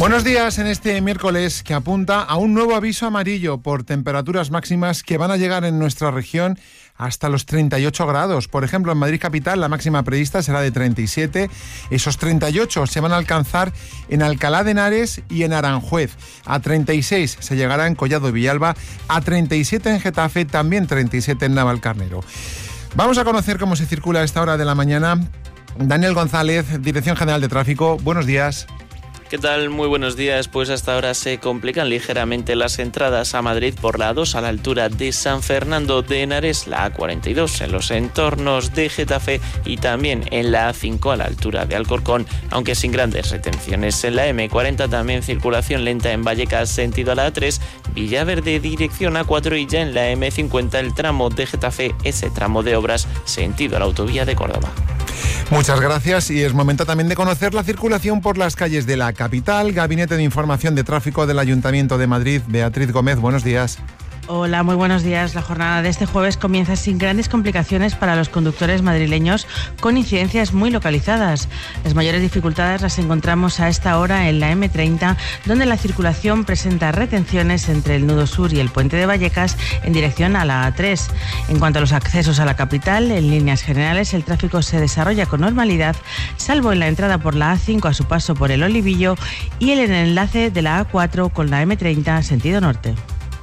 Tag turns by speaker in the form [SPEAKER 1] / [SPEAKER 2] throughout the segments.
[SPEAKER 1] Buenos días en este miércoles que apunta a un nuevo aviso amarillo por temperaturas máximas que van a llegar en nuestra región hasta los 38 grados. Por ejemplo, en Madrid capital la máxima prevista será de 37. Esos 38 se van a alcanzar en Alcalá de Henares y en Aranjuez. A 36 se llegará en Collado de Villalba, a 37 en Getafe, también 37 en Navalcarnero. Vamos a conocer cómo se circula a esta hora de la mañana. Daniel González, Dirección General de Tráfico, buenos días.
[SPEAKER 2] ¿Qué tal? Muy buenos días. Pues hasta ahora se complican ligeramente las entradas a Madrid por la A2 a la altura de San Fernando de Henares, la A42 en los entornos de Getafe y también en la A5 a la altura de Alcorcón, aunque sin grandes retenciones. En la M40 también circulación lenta en Vallecas sentido a la A3, Villaverde dirección A4 y ya en la M50 el tramo de Getafe, ese tramo de obras sentido a la autovía de Córdoba.
[SPEAKER 1] Muchas gracias y es momento también de conocer la circulación por las calles de la capital. Gabinete de Información de Tráfico del Ayuntamiento de Madrid. Beatriz Gómez, buenos días.
[SPEAKER 3] Hola, muy buenos días. La jornada de este jueves comienza sin grandes complicaciones para los conductores madrileños, con incidencias muy localizadas. Las mayores dificultades las encontramos a esta hora en la M30, donde la circulación presenta retenciones entre el nudo sur y el puente de Vallecas en dirección a la A3. En cuanto a los accesos a la capital, en líneas generales el tráfico se desarrolla con normalidad, salvo en la entrada por la A5 a su paso por el Olivillo y en el enlace de la A4 con la M30 sentido norte.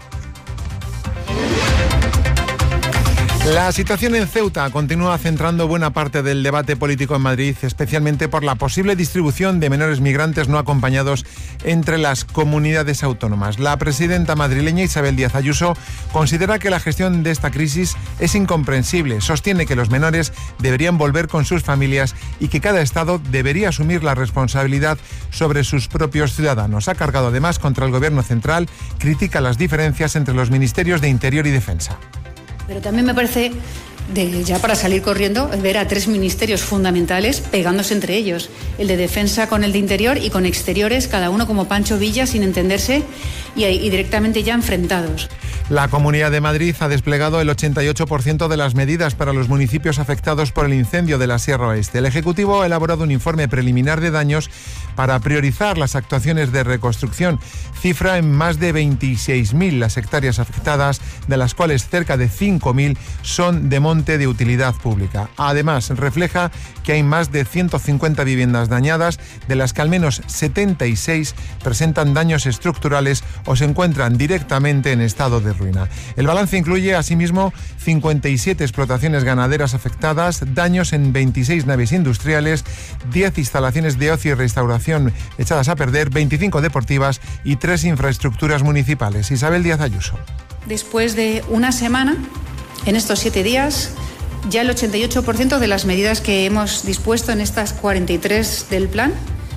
[SPEAKER 1] La situación en Ceuta continúa centrando buena parte del debate político en Madrid, especialmente por la posible distribución de menores migrantes no acompañados entre las comunidades autónomas. La presidenta madrileña Isabel Díaz Ayuso considera que la gestión de esta crisis es incomprensible. Sostiene que los menores deberían volver con sus familias y que cada Estado debería asumir la responsabilidad sobre sus propios ciudadanos. Ha cargado además contra el Gobierno central, critica las diferencias entre los ministerios de Interior y Defensa.
[SPEAKER 4] Pero también me parece, ya para salir corriendo, ver a tres ministerios fundamentales pegándose entre ellos. El de Defensa con el de Interior y con Exteriores, cada uno como Pancho Villa, sin entenderse y directamente ya enfrentados.
[SPEAKER 1] La Comunidad de Madrid ha desplegado el 88% de las medidas para los municipios afectados por el incendio de la Sierra Oeste. El Ejecutivo ha elaborado un informe preliminar de daños para priorizar las actuaciones de reconstrucción. Cifra en más de 26.000 las hectáreas afectadas, de las cuales cerca de 5.000 son de monte de utilidad pública. Además, refleja que hay más de 150 viviendas dañadas, de las que al menos 76 presentan daños estructurales o se encuentran directamente en estado de ruina. El balance incluye asimismo 57 explotaciones ganaderas afectadas, daños en 26 naves industriales, 10 instalaciones de ocio y restauración echadas a perder, 25 deportivas y 3 infraestructuras municipales. Isabel Díaz Ayuso.
[SPEAKER 4] Después de una semana, en estos 7 días, ya el 88% de las medidas que hemos dispuesto en estas 43 del plan,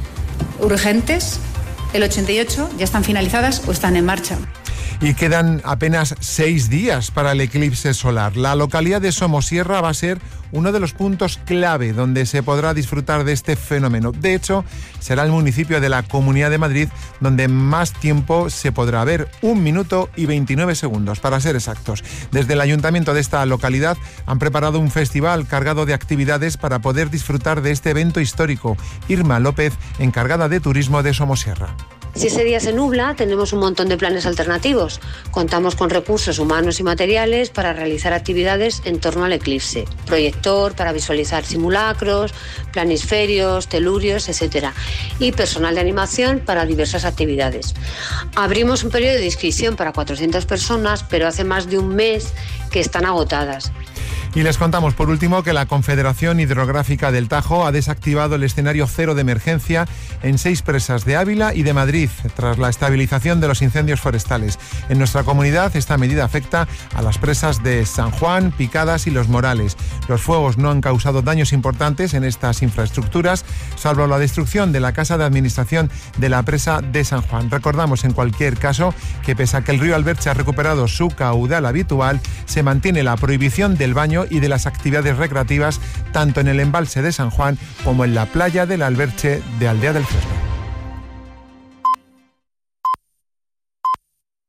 [SPEAKER 4] urgentes, el 88 ya están finalizadas o están en marcha.
[SPEAKER 1] Y quedan apenas 6 días para el eclipse solar. La localidad de Somosierra va a ser uno de los puntos clave donde se podrá disfrutar de este fenómeno. De hecho, será el municipio de la Comunidad de Madrid donde más tiempo se podrá ver, 1 minuto y 29 segundos, para ser exactos. Desde el ayuntamiento de esta localidad han preparado un festival cargado de actividades para poder disfrutar de este evento histórico. Irma López, encargada de turismo de Somosierra.
[SPEAKER 5] Si ese día se nubla, tenemos un montón de planes alternativos. Contamos con recursos humanos y materiales para realizar actividades en torno al eclipse. Proyector para visualizar simulacros, planisferios, telurios, etc. Y personal de animación para diversas actividades. Abrimos un periodo de inscripción para 400 personas, pero hace más de un mes que están agotadas.
[SPEAKER 1] Y les contamos por último que la Confederación Hidrográfica del Tajo ha desactivado el escenario cero de emergencia en 6 presas de Ávila y de Madrid tras la estabilización de los incendios forestales. En nuestra comunidad esta medida afecta a las presas de San Juan, Picadas y Los Morales. Los fuegos no han causado daños importantes en estas infraestructuras, salvo la destrucción de la casa de administración de la presa de San Juan. Recordamos en cualquier caso que pese a que el río Alberche ha recuperado su caudal habitual, se mantiene la prohibición del baño y de las actividades recreativas tanto en el embalse de San Juan como en la playa del Alberche de Aldea del Fresno.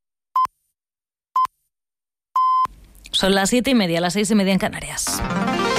[SPEAKER 6] Son las 7:30, las 6:30 en Canarias.